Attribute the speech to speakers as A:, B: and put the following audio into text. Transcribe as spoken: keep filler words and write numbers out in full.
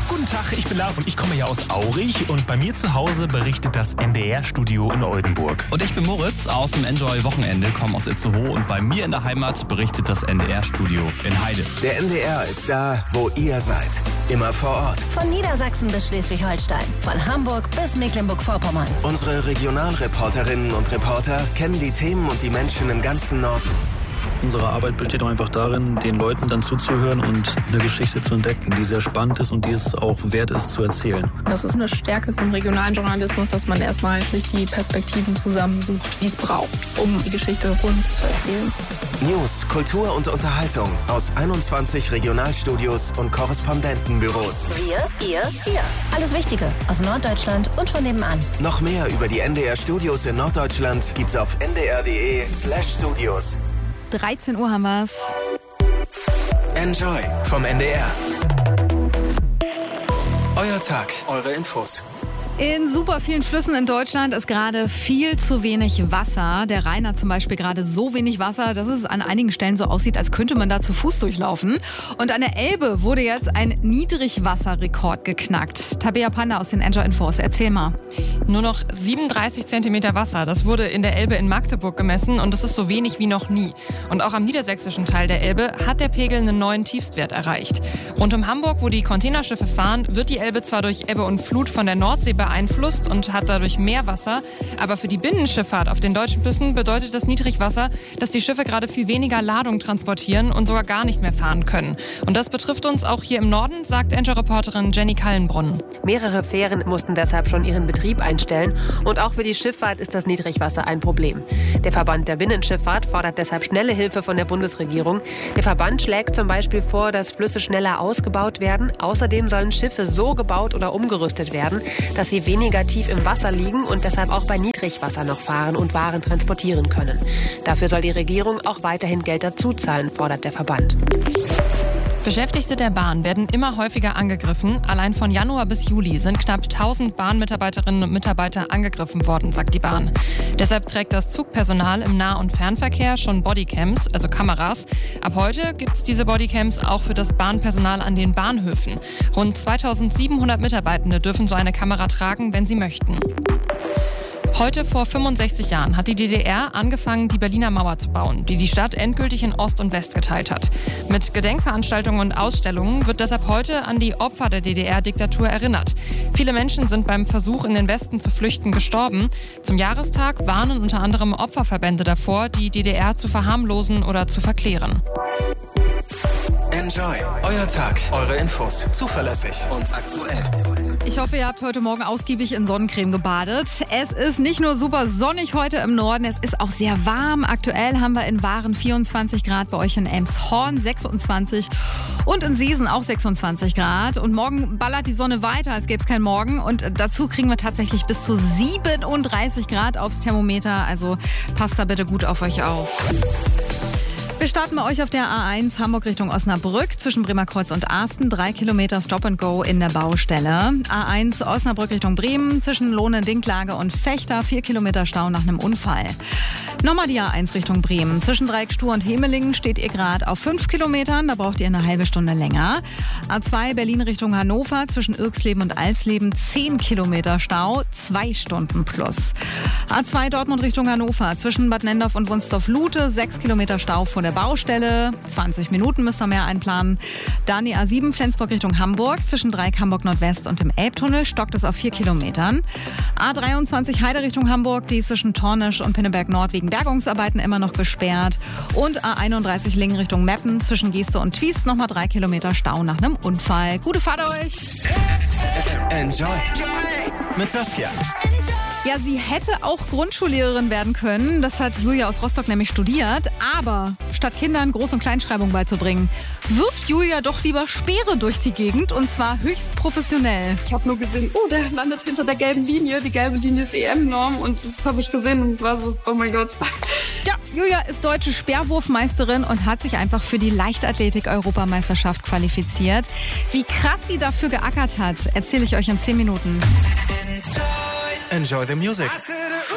A: Guten Tag, ich bin Lars und ich komme ja aus Aurich und bei mir zu Hause berichtet das N D R-Studio in Oldenburg.
B: Und ich bin Moritz aus dem Enjoy-Wochenende, komme aus Itzehoe und bei mir in der Heimat berichtet das N D R-Studio in Heide.
C: Der N D R ist da, wo ihr seid. Immer vor Ort.
D: Von Niedersachsen bis Schleswig-Holstein, von Hamburg bis Mecklenburg-Vorpommern.
C: Unsere Regionalreporterinnen und Reporter kennen die Themen und die Menschen im ganzen Norden.
E: Unsere Arbeit besteht auch einfach darin, den Leuten dann zuzuhören und eine Geschichte zu entdecken, die sehr spannend ist und die es auch wert ist zu erzählen.
F: Das ist eine Stärke vom regionalen Journalismus, dass man erstmal sich die Perspektiven zusammensucht, die es braucht, um die Geschichte rund zu erzählen.
C: News, Kultur und Unterhaltung aus einundzwanzig Regionalstudios und Korrespondentenbüros.
D: Wir, ihr, ihr. Alles Wichtige aus Norddeutschland und von nebenan.
C: Noch mehr über die N D R-Studios in Norddeutschland gibt's auf n d r punkt d e slash studios.
G: dreizehn Uhr haben wir's.
C: Enjoy vom N D R. Euer Tag, eure Infos.
G: In super vielen Flüssen in Deutschland ist gerade viel zu wenig Wasser. Der Rhein hat zum Beispiel gerade so wenig Wasser, dass es an einigen Stellen so aussieht, als könnte man da zu Fuß durchlaufen. Und an der Elbe wurde jetzt ein Niedrigwasserrekord geknackt. Tabea Panda aus den Enjoy Infos, erzähl mal.
H: Nur noch siebenunddreißig Zentimeter Wasser. Das wurde in der Elbe in Magdeburg gemessen und das ist so wenig wie noch nie. Und auch am niedersächsischen Teil der Elbe hat der Pegel einen neuen Tiefstwert erreicht. Rund um Hamburg, wo die Containerschiffe fahren, wird die Elbe zwar durch Ebbe und Flut von der Nordsee beeinflusst und hat dadurch mehr Wasser. Aber für die Binnenschifffahrt auf den deutschen Flüssen bedeutet das Niedrigwasser, dass die Schiffe gerade viel weniger Ladung transportieren und sogar gar nicht mehr fahren können. Und das betrifft uns auch hier im Norden, sagt Enjoy-Reporterin Jenny Kallenbrunn.
I: Mehrere Fähren mussten deshalb schon ihren Betrieb einstellen und auch für die Schifffahrt ist das Niedrigwasser ein Problem. Der Verband der Binnenschifffahrt fordert deshalb schnelle Hilfe von der Bundesregierung. Der Verband schlägt zum Beispiel vor, dass Flüsse schneller ausgebaut werden. Außerdem sollen Schiffe so gebaut oder umgerüstet werden, dass sie weniger tief im Wasser liegen und deshalb auch bei Niedrigwasser noch fahren und Waren transportieren können. Dafür soll die Regierung auch weiterhin Geld dazuzahlen, fordert der Verband.
H: Beschäftigte der Bahn werden immer häufiger angegriffen. Allein von Januar bis Juli sind knapp tausend Bahnmitarbeiterinnen und Mitarbeiter angegriffen worden, sagt die Bahn. Deshalb trägt das Zugpersonal im Nah- und Fernverkehr schon Bodycams, also Kameras. Ab heute gibt es diese Bodycams auch für das Bahnpersonal an den Bahnhöfen. Rund zweitausendsiebenhundert Mitarbeitende dürfen so eine Kamera tragen, wenn sie möchten. Heute vor fünfundsechzig Jahren hat die D D R angefangen, die Berliner Mauer zu bauen, die die Stadt endgültig in Ost und West geteilt hat. Mit Gedenkveranstaltungen und Ausstellungen wird deshalb heute an die Opfer der D D R-Diktatur erinnert. Viele Menschen sind beim Versuch, in den Westen zu flüchten, gestorben. Zum Jahrestag warnen unter anderem Opferverbände davor, die D D R zu verharmlosen oder zu verklären.
C: Enjoy, euer Tag, eure Infos, zuverlässig und aktuell.
G: Ich hoffe, ihr habt heute Morgen ausgiebig in Sonnencreme gebadet. Es ist nicht nur super sonnig heute im Norden, es ist auch sehr warm. Aktuell haben wir in Waren vierundzwanzig Grad, bei euch in Elmshorn sechsundzwanzig und in Seesen auch sechsundzwanzig Grad. Und morgen ballert die Sonne weiter, als gäbe es keinen Morgen. Und dazu kriegen wir tatsächlich bis zu siebenunddreißig Grad aufs Thermometer. Also passt da bitte gut auf euch auf. Wir starten bei euch auf der A eins Hamburg Richtung Osnabrück zwischen Bremerkreuz und Arsten. Drei Kilometer Stop and Go in der Baustelle. A eins Osnabrück Richtung Bremen zwischen Lohne, Dinklage und Fechter. Vier Kilometer Stau nach einem Unfall. Nochmal die A eins Richtung Bremen. Zwischen Dreieckstuhr und Hemelingen steht ihr gerade auf fünf Kilometern. Da braucht ihr eine halbe Stunde länger. A zwei Berlin Richtung Hannover zwischen Irksleben und Alsleben. Zehn Kilometer Stau. Zwei Stunden plus. A zwei Dortmund Richtung Hannover zwischen Bad Nendorf und Wunstorf-Lute. Sechs Kilometer Stau vor der Baustelle. zwanzig Minuten müsst ihr mehr einplanen. Dann die A sieben Flensburg Richtung Hamburg. Zwischen Dreieck Hamburg Nordwest und dem Elbtunnel stockt es auf vier Kilometern. A dreiundzwanzig Heide Richtung Hamburg. Die ist zwischen Tornisch und Pinneberg Nord wegen Bergungsarbeiten immer noch gesperrt. Und A einunddreißig Lingen Richtung Meppen zwischen Geeste und Twiest nochmal drei Kilometer Stau nach einem Unfall. Gute Fahrt euch!
C: Enjoy mit Saskia.
G: Ja, sie hätte auch Grundschullehrerin werden können. Das hat Julia aus Rostock nämlich studiert. Aber statt Kindern Groß- und Kleinschreibung beizubringen, wirft Julia doch lieber Speere durch die Gegend und zwar höchst professionell.
F: Ich habe nur gesehen, oh, der landet hinter der gelben Linie. Die gelbe Linie ist E M-Norm und das habe ich gesehen und war so, oh mein Gott.
G: Ja, Julia ist deutsche Speerwurfmeisterin und hat sich einfach für die Leichtathletik-Europameisterschaft qualifiziert. Wie krass sie dafür geackert hat, erzähle ich euch in zehn Minuten.
C: Enjoy the music.